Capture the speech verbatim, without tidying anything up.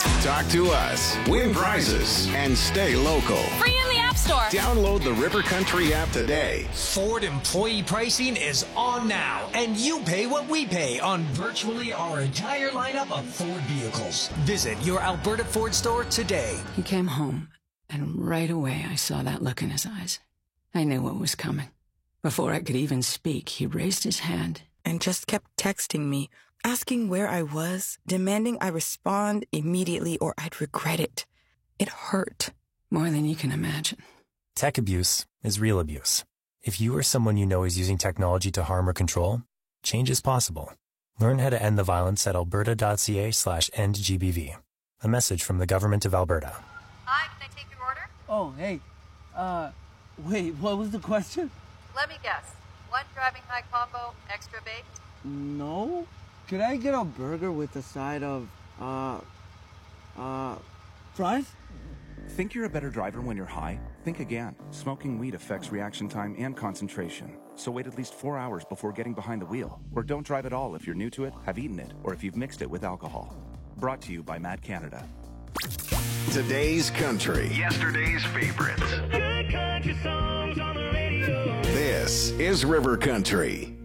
Talk to us, win prizes, and stay local. Free in the App Store. Download the River Country app today. Ford employee pricing is on now, and you pay what we pay on virtually our entire lineup of Ford vehicles. Visit your Alberta Ford store today. He came home, and right away I saw that look in his eyes. I knew what was coming. Before I could even speak, he raised his hand and just kept texting me, asking where I was, demanding I respond immediately or I'd regret it. It hurt. More than you can imagine. Tech abuse is real abuse. If you or someone you know is using technology to harm or control, change is possible. Learn how to end the violence at alberta.ca slash endgbv. A message from the Government of Alberta. Hi, can I take your order? Oh, hey. Uh, wait, what was the question? Let me guess. One driving high combo, extra baked? No. Could I get a burger with a side of, uh, uh, fries? Think you're a better driver when you're high? Think again. Smoking weed affects reaction time and concentration. So wait at least four hours before getting behind the wheel. Or don't drive at all if you're new to it, have eaten it, or if you've mixed it with alcohol. Brought to you by Mad Canada. Today's country. Yesterday's favorites. Good country songs on the radio. This is River Country.